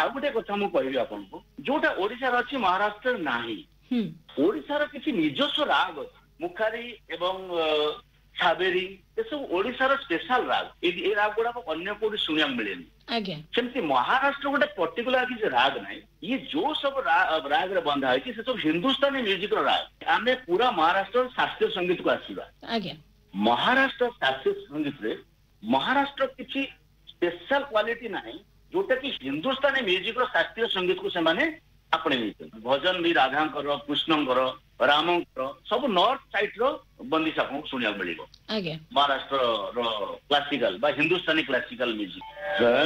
आ गोटे कथा मु कहबी आपनको जोटा ओडिसा अच्छी महाराष्ट्र नाही ओडिशार किसी निजस्व राग मुखारी एवं साबेरी ये सब ओडिशार स्पेशल राग ए राग गुड़ा अन्य कोई शुणा मिले सेमती महाराष्ट्र गोटे पर्टिकुलर किसी राग ना ये जो सब राग रे बंधा है सब हिंदुस्तानी म्यूजिक राग आम पूरा महाराष्ट्र शास्त्रीय संगीत को आसवा महाराष्ट्र शास्त्रीय संगीत रे महाराष्ट्र किसी स्पेशल क्वालिटी ना जोटा कि हिंदुस्तानी म्यूजिक शास्त्रीय संगीत को से आपणे भजन भी राधांकर कृष्णंकर रामंकर सब नॉर्थ साइड रो बंदिश आपको सुनिया मिले महाराष्ट्र क्लासिकल हिंदुस्तानी क्लासिकल म्यूजिक।